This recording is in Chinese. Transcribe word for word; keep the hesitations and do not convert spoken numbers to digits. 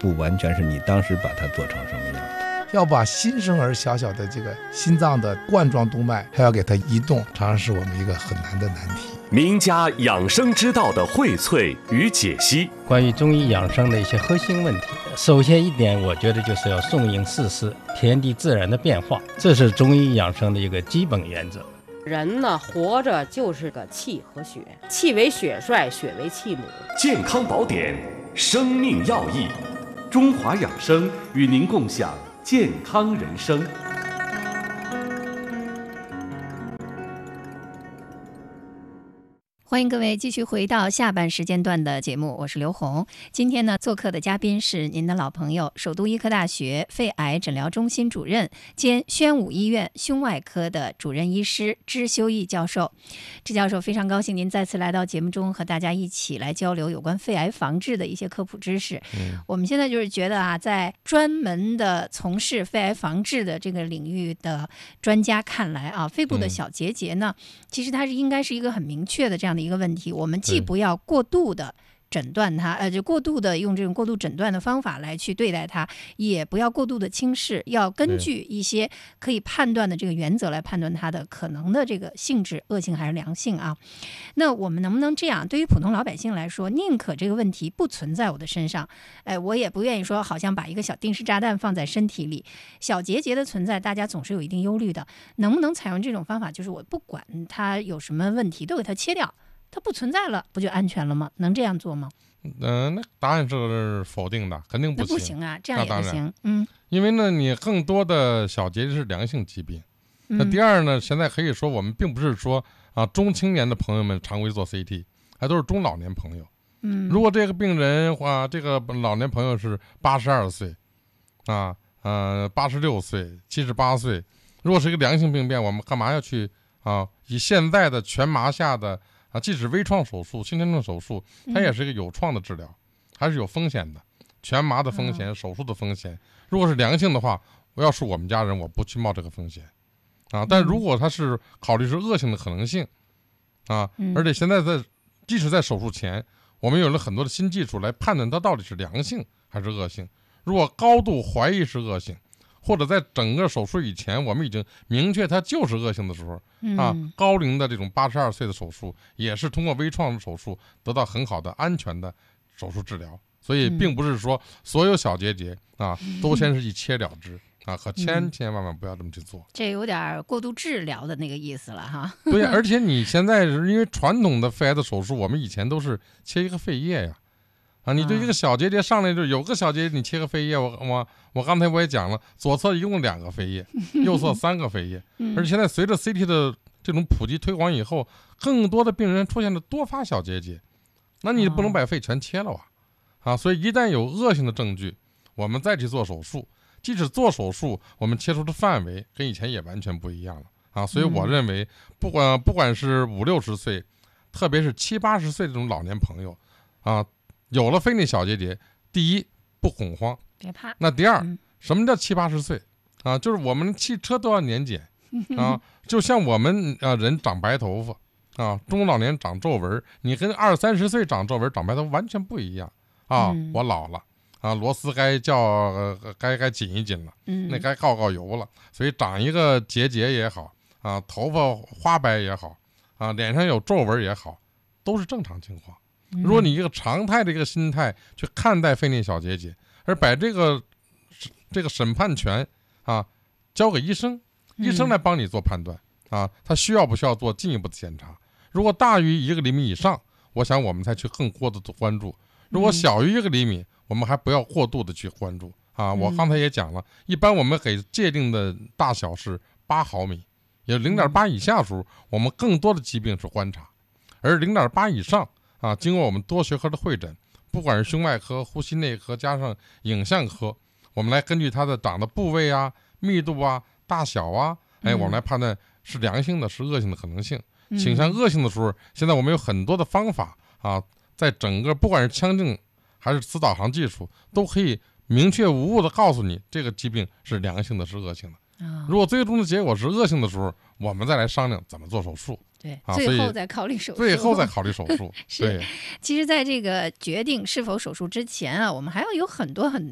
不完全是你当时把它做成什么样的。 要把新生儿小小的这个心脏的冠状动脉还要给它移动，常常是我们一个很难的难题。 名家养生之道的荟萃与解析， 关于中医养生的一些核心问题，首先一点，我觉得就是要顺应四时，天地自然的变化，这是中医养生的一个基本原则。 人呢，活着就是个气和血，气为血帅，血为气母。 健康宝典，生命要义，中华养生与您共享健康人生。 欢迎各位继续回到下半时间段的节目，我是刘红。今天呢，做客的嘉宾是您的老朋友，首都医科大学肺癌诊疗中心主任兼宣武医院胸外科的主任医师支修义教授。支教授，非常高兴您再次来到节目中，和大家一起来交流有关肺癌防治的一些科普知识。嗯、我们现在就是觉得啊，在专门的从事肺癌防治的这个领域的专家看来啊，肺部的小结节呢，嗯、其实它是应该是一个很明确的这样的一个问题，我们既不要过度的诊断它，呃，就过度的用这种过度诊断的方法来去对待它，也不要过度的轻视，要根据一些可以判断的这个原则来判断它的可能的这个性质，恶性还是良性啊。那我们能不能这样？对于普通老百姓来说，宁可这个问题不存在我的身上，哎，我也不愿意说好像把一个小定时炸弹放在身体里。小结节的存在，大家总是有一定忧虑的，能不能采用这种方法？就是我不管它有什么问题，都给它切掉。它不存在了，不就安全了吗？能这样做吗？ 嗯、呃，那答案是否定的，肯定不行。 不行啊，这样也不行。嗯， 因为呢，你更多的小结节是良性疾病。嗯、那第二呢，现在可以说我们并不是说啊中青年的朋友们常规做 C T， 还都是中老年朋友。嗯，如果这个病人啊，这个老年朋友是八十二岁，啊呃八十六岁、七十八岁，如果是一个良性病变，我们干嘛要去啊？以现在的全麻下的。啊，即使微创手术、新生症手术，它也是一个有创的治疗，还是有风险的，全麻的风险、嗯、手术的风险。如果是良性的话，我要是我们家人，我不去冒这个风险，啊。但如果它是考虑是恶性的可能性，啊，嗯、而且现在在，即使在手术前，我们有了很多的新技术来判断它到底是良性还是恶性。如果高度怀疑是恶性，或者在整个手术以前，我们已经明确它就是恶性的时候，嗯、啊，高龄的这种八十二岁的手术，也是通过微创手术得到很好的安全的手术治疗。所以，并不是说所有小结节啊，都先是一切了之啊，可千千万万不要这么去做。 这有点过度治疗的那个意思了哈。 对，而且你现在因为传统的肺癌的手术，我们以前都是切一个肺叶呀。啊，你对一个小结节上来就有个小结节，你切个肺叶，我我我刚才我也讲了，左侧一共两个肺叶，右侧三个肺叶，而且现在随着 C T 的这种普及推广以后，更多的病人出现了多发小结节，那你不能把肺全切了啊！啊，所以一旦有恶性的证据，我们再去做手术，即使做手术，我们切除的范围跟以前也完全不一样了啊！所以我认为，不管不管是五六十岁，特别是七八十岁这种老年朋友啊。有了肺内小结节，第一不恐慌， 别怕。 那第二，嗯、什么叫七八十岁啊？就是我们汽车都要年检啊，就像我们啊人长白头发啊，中老年长皱纹，你跟二三十岁长皱纹、长白头完全不一样啊。嗯、我老了啊，螺丝该叫、呃、该该紧一紧了，嗯、那该告告油了。所以长一个结节也好啊，头发花白也好啊，脸上有皱纹也好，都是正常情况。如果你一个常态的一个心态去看待肺内小结节，而把这个这个审判权啊交给医生，医生来帮你做判断啊，他需要不需要做进一步的检查？如果大于一个厘米以上，我想我们才去更过度的关注；如果小于一个厘米，我们还不要过度的去关注啊。我刚才也讲了，一般我们给界定的大小是八毫米，也零点八以下的时候，我们更多的疾病是观察，而零点八以上。啊，经过我们多学科的会诊，不管是胸外科、呼吸内科加上影像科，我们来根据它的长的部位啊、密度啊、大小啊，哎，我们来判断是良性的、是恶性的可能性。嗯、倾向恶性的时候，现在我们有很多的方法啊，在整个不管是腔镜还是磁导航技术，都可以明确无误的告诉你这个疾病是良性的、是恶性的。哦、如果最终的结果是恶性的时候，我们再来商量怎么做手术。 对， 啊、 最后再考虑手术。 最后再考虑手术。 是，其实，在这个决定是否手术之前啊，我们还要有很多很